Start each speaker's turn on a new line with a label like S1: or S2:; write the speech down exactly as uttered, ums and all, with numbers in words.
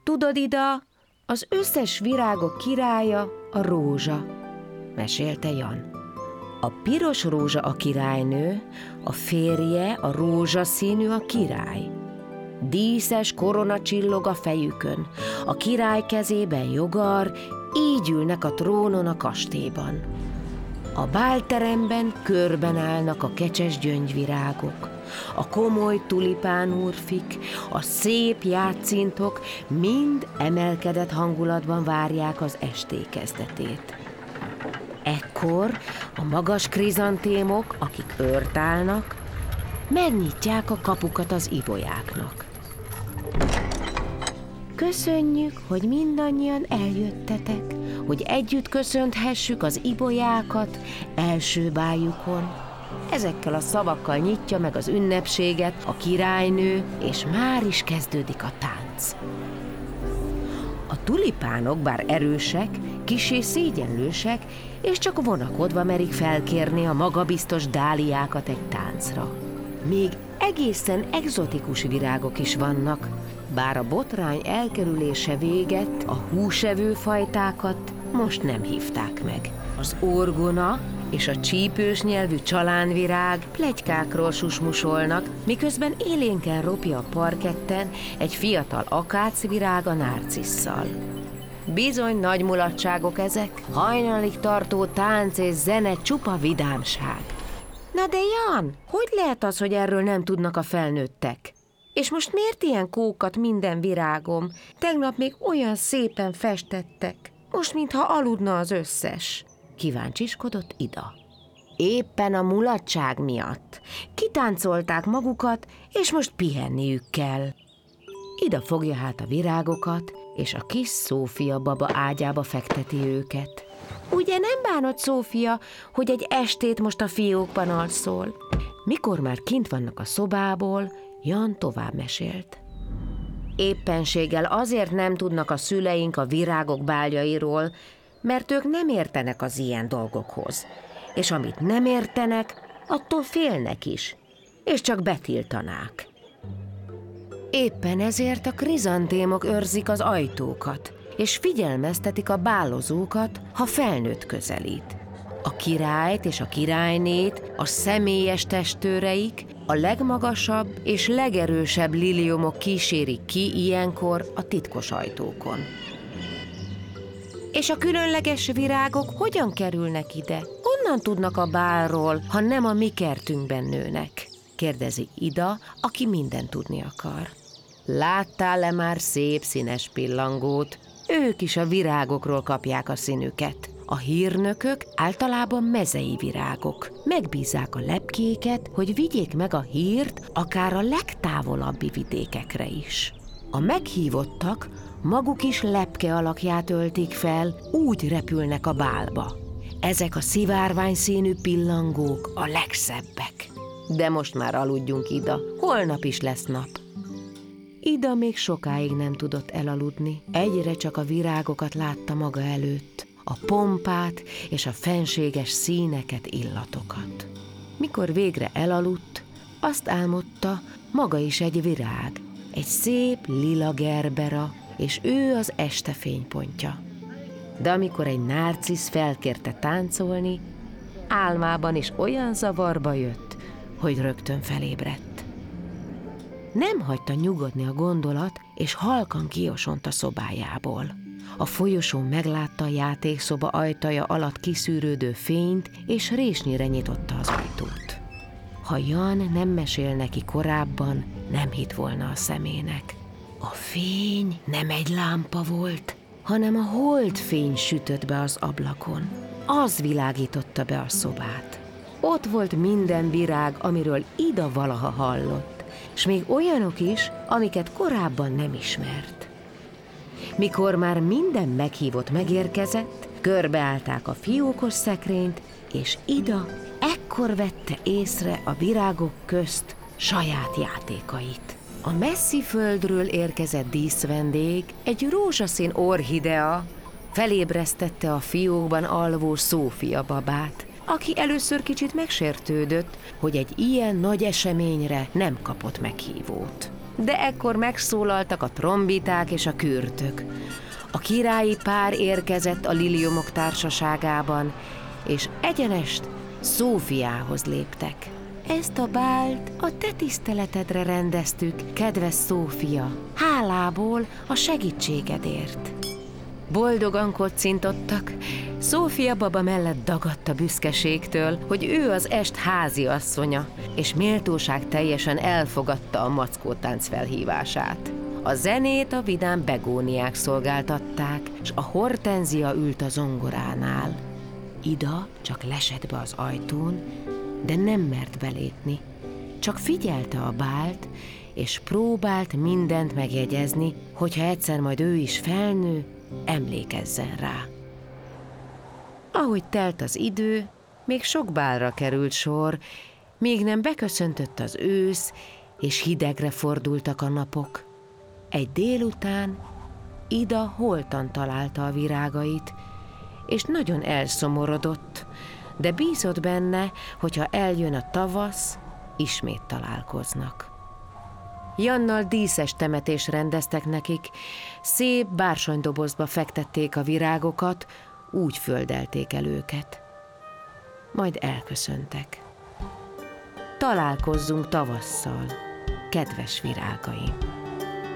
S1: Tudod, Ida, az összes virágok királya a rózsa, mesélte Jan. A piros rózsa a királynő, a férje, a rózsaszínű a király. Díszes korona csillog a fejükön, a király kezében jogar, így ülnek a trónon a kastélyban. A bálteremben körben állnak a kecses gyöngyvirágok, a komoly tulipánúrfik, a szép játszintok mind emelkedett hangulatban várják az esté kezdetét. Ekkor a magas krizantémok, akik őrt állnak, megnyitják a kapukat az ibolyáknak. Köszönjük, hogy mindannyian eljöttetek, hogy együtt köszönthessük az ibolyákat első báljukon. Ezekkel a szavakkal nyitja meg az ünnepséget a királynő, és már is kezdődik a tánc. A tulipánok, bár erősek, kissé szégyenlősek, és csak vonakodva merik felkérni a magabiztos dáliákat egy táncra. Még egészen egzotikus virágok is vannak, bár a botrány elkerülése véget, a húsevő fajtákat most nem hívták meg. Az orgona és a csípős nyelvű csalánvirág pletykákról susmusolnak, miközben élénken ropja a parketten egy fiatal akácvirág a nárcisszal. Bizony nagy mulatságok ezek, hajnalig tartó tánc és zene csupa vidámság. Na de Jan, hogy lehet az, hogy erről nem tudnak a felnőttek? És most miért ilyen kókat minden virágom? Tegnap még olyan szépen festettek, most mintha aludna az összes. Kíváncsiskodott Ida. Éppen a mulatság miatt. Kitáncolták magukat, és most pihenniük kell. Ida fogja hát a virágokat, és a kis Szófia baba ágyába fekteti őket. Ugye nem bánod, Szófia, hogy egy estét most a fiókban alszol? Mikor már kint vannak a szobából, Jan tovább mesélt. Éppenséggel azért nem tudnak a szüleink a virágok báljairól, mert ők nem értenek az ilyen dolgokhoz. És amit nem értenek, attól félnek is, és csak betiltanák. Éppen ezért a krizantémok őrzik az ajtókat, és figyelmeztetik a bálozókat, ha felnőtt közelít. A királyt és a királynét, a személyes testőreik, a legmagasabb és legerősebb liliomok kísérik ki ilyenkor a titkos ajtókon. És a különleges virágok hogyan kerülnek ide? Honnan tudnak a bálról, ha nem a mi kertünkben nőnek? Kérdezi Ida, aki mindent tudni akar. Láttál-e már szép színes pillangót? Ők is a virágokról kapják a színüket. A hírnökök általában mezei virágok. Megbízzák a lepkéket, hogy vigyék meg a hírt akár a legtávolabbi vidékekre is. A meghívottak maguk is lepke alakját öltik fel, úgy repülnek a bálba. Ezek a szivárvány színű pillangók a legszebbek. De most már aludjunk, Ida, holnap is lesz nap. Ida még sokáig nem tudott elaludni, egyre csak a virágokat látta maga előtt, a pompát és a fenséges színeket, illatokat. Mikor végre elaludt, azt álmodta, maga is egy virág, egy szép lila gerbera, és ő az este fénypontja. De amikor egy nárcisz felkérte táncolni, álmában is olyan zavarba jött, hogy rögtön felébredt. Nem hagyta nyugodni a gondolat, és halkan kiosont a szobájából. A folyosón meglátta a játékszoba ajtaja alatt kiszűrődő fényt, és résnyire nyitotta az ajtót. Ha Jan nem mesél neki korábban, nem hitt volna a szemének. A fény nem egy lámpa volt, hanem a holdfény sütött be az ablakon. Az világította be a szobát. Ott volt minden virág, amiről Ida valaha hallott, s még olyanok is, amiket korábban nem ismert. Mikor már minden meghívott megérkezett, körbeállták a fiókos szekrényt, és Ida ekkor vette észre a virágok közt saját játékait. A messzi földről érkezett díszvendég, egy rózsaszín orchidea, felébresztette a fiókban alvó Szófia babát, aki először kicsit megsértődött, hogy egy ilyen nagy eseményre nem kapott meghívót. De ekkor megszólaltak a trombiták és a kürtök. A királyi pár érkezett a liliomok társaságában, és egyenest Szófiához léptek. Ezt a bált a te tiszteletedre rendeztük, kedves Szófia, hálából a segítségedért. Boldogan kocintottak, Szófia baba mellett dagadt a büszkeségtől, hogy ő az est háziasszonya, és méltóság teljesen elfogadta a mackótánc felhívását. A zenét a vidám begóniák szolgáltatták, és a Hortenzia ült a zongoránál. Ida csak lesett be az ajtón, de nem mert belépni. Csak figyelte a bált, és próbált mindent megjegyezni, hogyha egyszer majd ő is felnő, emlékezzen rá. Ahogy telt az idő, még sok bálra került sor, míg nem beköszöntött az ősz, és hidegre fordultak a napok. Egy délután Ida holtan találta a virágait, és nagyon elszomorodott, de bízott benne, hogyha eljön a tavasz, ismét találkoznak. Jannal díszes temetést rendeztek nekik, szép bársonydobozba fektették a virágokat, úgy földelték el őket. Majd elköszöntek. Találkozzunk tavasszal, kedves virágaim!